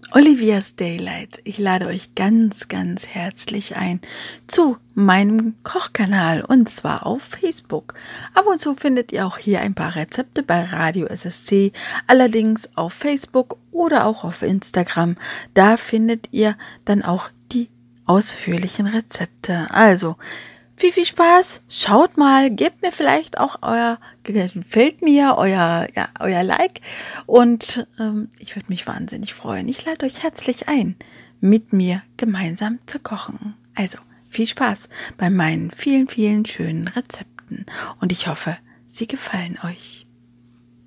Olivia's Daylight. Ich lade euch ganz, ganz herzlich ein zu meinem Kochkanal und zwar auf Facebook. Ab und zu findet ihr auch hier ein paar Rezepte bei Radio SSC, allerdings auf Facebook oder auch auf Instagram. Da findet ihr dann auch die ausführlichen Rezepte. Also, viel Spaß, schaut mal, gebt mir vielleicht auch gefällt mir, euer Like und ich würde mich wahnsinnig freuen. Ich lade euch herzlich ein, mit mir gemeinsam zu kochen. Also, viel Spaß bei meinen vielen, vielen schönen Rezepten und ich hoffe, sie gefallen euch.